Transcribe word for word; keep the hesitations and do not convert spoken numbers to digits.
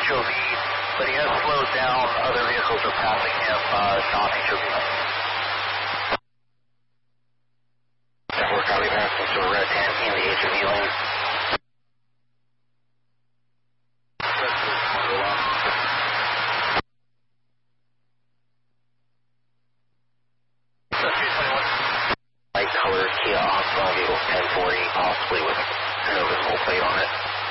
H O V, but he has slowed down. Other vehicles are passing him, uh, non-H O V lanes. We're copy passing to a red ten in the H O V lane. Light color Kia Optima vehicle ten forty, possibly with no visible plate on it.